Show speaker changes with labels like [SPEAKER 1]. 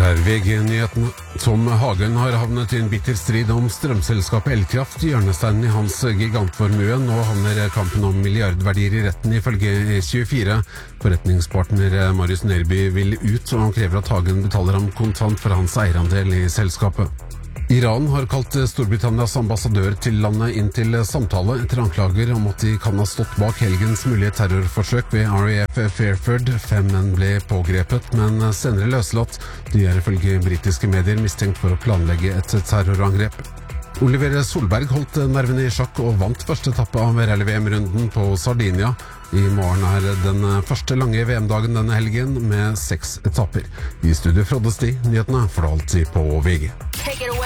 [SPEAKER 1] VG-nyhetene. Tom Hagen har havnet i en bitter strid om strømselskapet Elkraft, hjørnesteinen i hans gigantformue. Nå havner kampen om milliardverdier i retten ifølge E24. Forretningspartner Marius Nerby vil ut, og han krever at Hagen betaler ham kontant for hans eierandel i selskapet. Iran har kalt Storbritannias ambassadør til landet inn til samtale etter anklager om at de kan ha stått bak helgens mulige terrorforsøk ved RAF Fairford. 5 menn ble pågrepet, men senere løslatt. De er ifølge britiske medier mistenkt for å planlegge et terrorangrep. Oliver Solberg holdt nervene i sjakk og vant første etappe av rally-VM-runden på Sardinia. I morgen er den første lange VM-dagen denne helgen med 6 etapper. I studio Frode Sti, nyhetene får du alltid på VG.